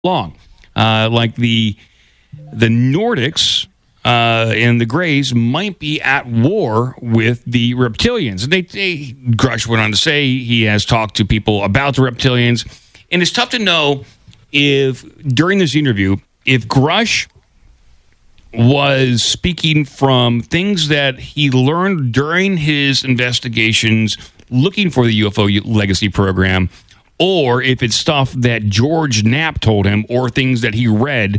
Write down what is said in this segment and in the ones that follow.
long. Like the Nordics and the Greys might be at war with the reptilians. And Grush went on to say he has talked to people about the reptilians. And it's tough to know if, during this interview, if Grush was speaking from things that he learned during his investigations looking for the UFO Legacy Program, or if it's stuff that George Knapp told him, or things that he read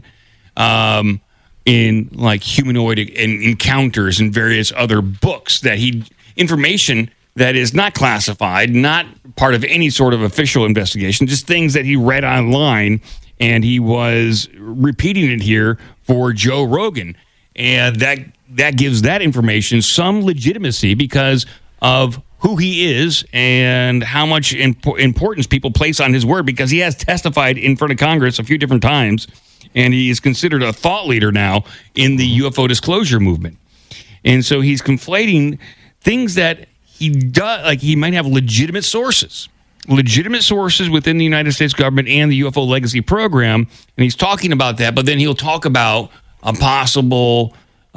in like humanoid encounters and various other books information that is not classified, not part of any sort of official investigation, just things that he read online, and he was repeating it here for Joe Rogan. And that gives that information some legitimacy because of who he is and how much importance people place on his word, because he has testified in front of Congress a few different times, and he is considered a thought leader now in the UFO disclosure movement. And so he's conflating things that he does, like he might have legitimate sources within the United States government and the UFO Legacy Program, and he's talking about that, but then he'll talk about a possible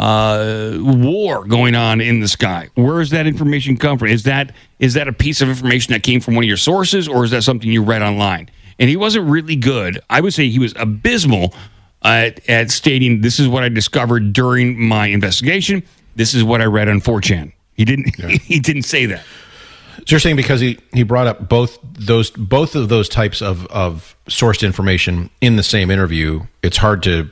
war going on in the sky. Where does that information come from? Is that a piece of information that came from one of your sources, or is that something you read online? And he wasn't really good. I would say he was abysmal at stating, this is what I discovered during my investigation. This is what I read on 4chan. He didn't say that. So you're saying because he brought up both of those types of sourced information in the same interview, it's hard to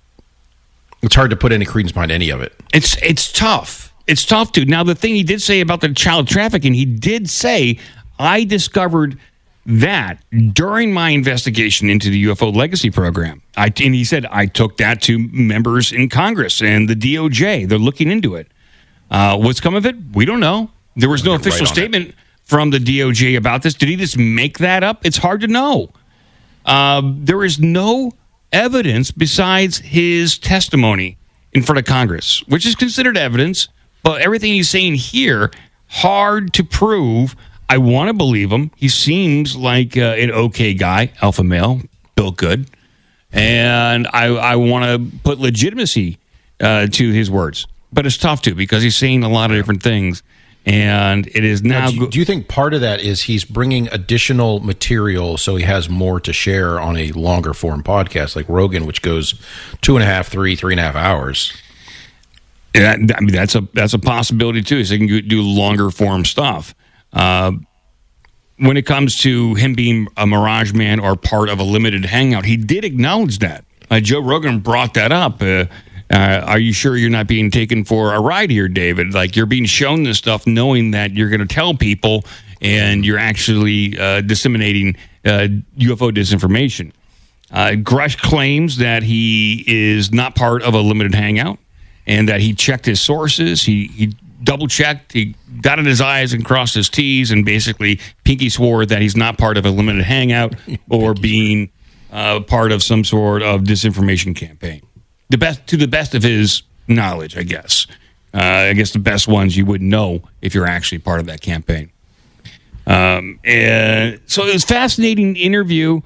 put any credence behind any of it. It's tough. It's tough, dude. Now, the thing he did say about the child trafficking, he did say, I discovered that during my investigation into the UFO Legacy Program. And he said, I took that to members in Congress and the DOJ. They're looking into it. What's come of it? We don't know. There was no official statement from the DOJ about this. Did he just make that up? It's hard to know. There is no evidence besides his testimony in front of Congress, which is considered evidence, but everything he's saying here, hard to prove. I want to believe him. He seems like an okay guy, alpha male, built good, and I want to put legitimacy to his words. But it's tough to, because he's saying a lot of different things, and it is now... Do you think part of that is he's bringing additional material so he has more to share on a longer form podcast like Rogan, which goes 2.5, 3.5 hours? Yeah, I mean, that's a possibility too. So he can do longer form stuff. When it comes to him being a Mirage Man or part of a limited hangout, he did acknowledge that. Joe Rogan brought that up. Are you sure you're not being taken for a ride here, David? Like, you're being shown this stuff knowing that you're going to tell people, and you're actually disseminating UFO disinformation. Grush claims that he is not part of a limited hangout and that he checked his sources. He double-checked. He dotted his I's and crossed his T's, and basically pinky swore that he's not part of a limited hangout or being part of some sort of disinformation campaign. To the best of his knowledge, I guess. I guess the best ones you wouldn't know if you're actually part of that campaign. And so it was a fascinating interview.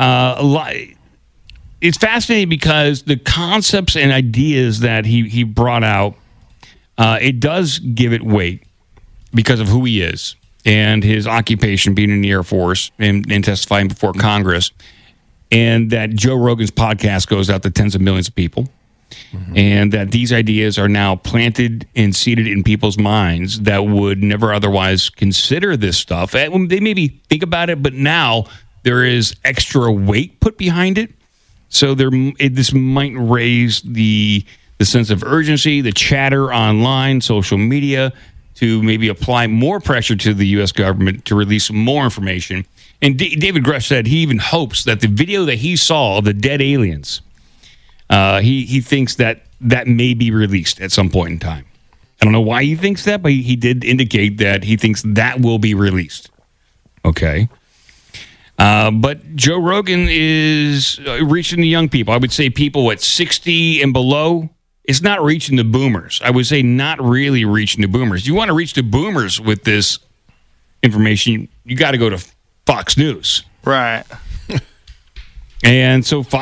It's fascinating because the concepts and ideas that he brought out, it does give it weight because of who he is and his occupation, being in the Air Force and testifying before Congress. And that Joe Rogan's podcast goes out to tens of millions of people, and that these ideas are now planted and seeded in people's minds that would never otherwise consider this stuff. They maybe think about it, but now there is extra weight put behind it. So this might raise the sense of urgency, the chatter online, social media, to maybe apply more pressure to the U.S. government to release more information. And David Grush said he even hopes that the video that he saw of the dead aliens, he thinks that may be released at some point in time. I don't know why he thinks that, but he did indicate that he thinks that will be released. Okay. But Joe Rogan is reaching the young people. I would say people at 60 and below. It's not reaching the boomers. I would say not really reaching the boomers. You want to reach the boomers with this information, you got to go to Fox News. Right. And so Fox